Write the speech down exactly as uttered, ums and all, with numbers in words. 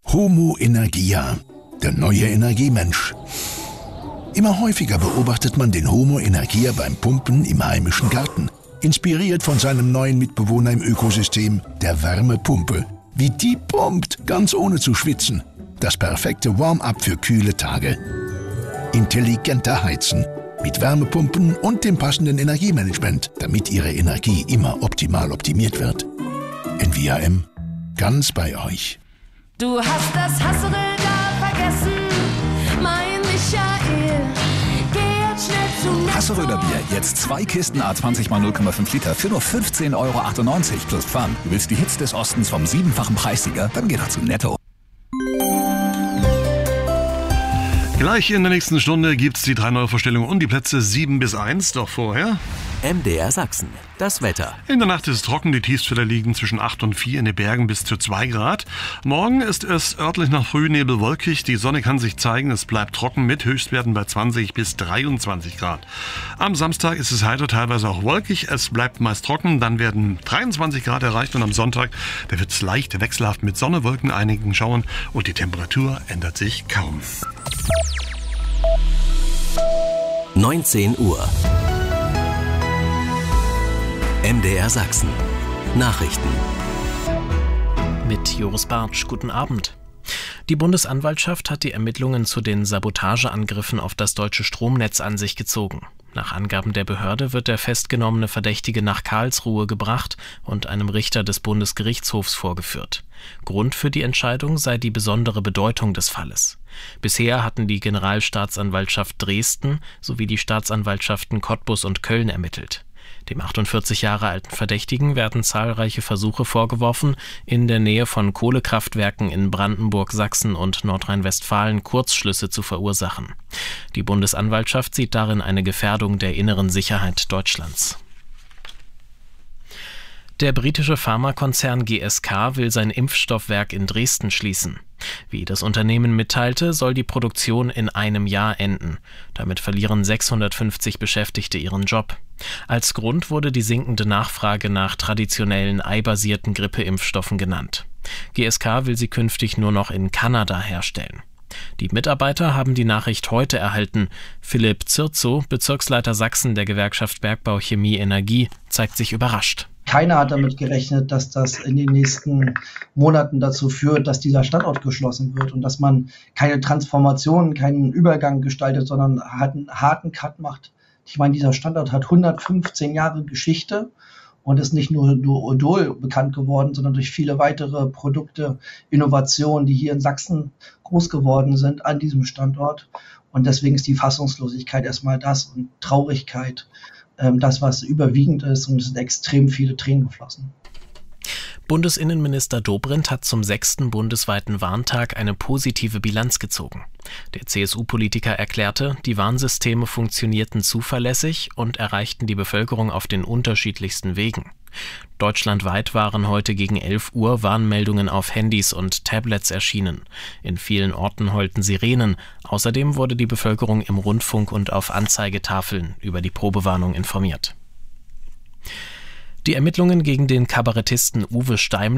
Homo Energia, der neue Energiemensch. Immer häufiger beobachtet man den Homo Energia beim Pumpen im heimischen Garten, inspiriert von seinem neuen Mitbewohner im Ökosystem, der Wärmepumpe. Wie die pumpt, ganz ohne zu schwitzen. Das perfekte Warm-up für kühle Tage. Intelligenter Heizen mit Wärmepumpen und dem passenden Energiemanagement, damit Ihre Energie immer optimal optimiert wird. N V A M, ganz bei euch. Du hast das Hasseröder vergessen, mein Michael. Geh jetzt schnell zu Netto. Hasseröder Bier, jetzt zwei Kisten A zwanzig mal null Komma fünf Liter für nur fünfzehn Euro achtundneunzig plus Pfand. Du willst die Hits des Ostens vom siebenfachen Preissieger? Dann geh doch zu Netto. Gleich in der nächsten Stunde gibt's die drei Neuvorstellungen und die Plätze sieben bis eins. Doch vorher M D R Sachsen. Das Wetter. In der Nacht ist es trocken, die Tiefstwerte liegen zwischen acht und vier, in den Bergen bis zu zwei Grad. Morgen ist es örtlich nach Frühnebel wolkig, die Sonne kann sich zeigen, es bleibt trocken mit Höchstwerten bei zwanzig bis dreiundzwanzig Grad. Am Samstag ist es heiter, teilweise auch wolkig, es bleibt meist trocken, dann werden dreiundzwanzig Grad erreicht und am Sonntag, da wird es leicht wechselhaft mit Sonne, Wolken, einigen Schauern und die Temperatur ändert sich kaum. neunzehn Uhr. M D R Sachsen. Nachrichten. Mit Joris Bartsch. Guten Abend. Die Bundesanwaltschaft hat die Ermittlungen zu den Sabotageangriffen auf das deutsche Stromnetz an sich gezogen. Nach Angaben der Behörde wird der festgenommene Verdächtige nach Karlsruhe gebracht und einem Richter des Bundesgerichtshofs vorgeführt. Grund für die Entscheidung sei die besondere Bedeutung des Falles. Bisher hatten die Generalstaatsanwaltschaft Dresden sowie die Staatsanwaltschaften Cottbus und Köln ermittelt. Dem achtundvierzig Jahre alten Verdächtigen werden zahlreiche Versuche vorgeworfen, in der Nähe von Kohlekraftwerken in Brandenburg, Sachsen und Nordrhein-Westfalen Kurzschlüsse zu verursachen. Die Bundesanwaltschaft sieht darin eine Gefährdung der inneren Sicherheit Deutschlands. Der britische Pharmakonzern G S K will sein Impfstoffwerk in Dresden schließen. Wie das Unternehmen mitteilte, soll die Produktion in einem Jahr enden. Damit verlieren sechshundertfünfzig Beschäftigte ihren Job. Als Grund wurde die sinkende Nachfrage nach traditionellen eibasierten Grippeimpfstoffen genannt. G S K will sie künftig nur noch in Kanada herstellen. Die Mitarbeiter haben die Nachricht heute erhalten. Philipp Zirzow, Bezirksleiter Sachsen der Gewerkschaft Bergbau Chemie Energie, zeigt sich überrascht. Keiner hat damit gerechnet, dass das in den nächsten Monaten dazu führt, dass dieser Standort geschlossen wird und dass man keine Transformation, keinen Übergang gestaltet, sondern halt einen harten Cut macht. Ich meine, dieser Standort hat hundertfünfzehn Jahre Geschichte und ist nicht nur durch Odol bekannt geworden, sondern durch viele weitere Produkte, Innovationen, die hier in Sachsen groß geworden sind an diesem Standort. Und deswegen ist die Fassungslosigkeit erstmal das und Traurigkeit das, was überwiegend ist, und es sind extrem viele Tränen geflossen. Bundesinnenminister Dobrindt hat zum sechsten bundesweiten Warntag eine positive Bilanz gezogen. Der C S U-Politiker erklärte, die Warnsysteme funktionierten zuverlässig und erreichten die Bevölkerung auf den unterschiedlichsten Wegen. Deutschlandweit waren heute gegen elf Uhr Warnmeldungen auf Handys und Tablets erschienen. In vielen Orten heulten Sirenen. Außerdem wurde die Bevölkerung im Rundfunk und auf Anzeigetafeln über die Probewarnung informiert. Die Ermittlungen gegen den Kabarettisten Uwe Steimle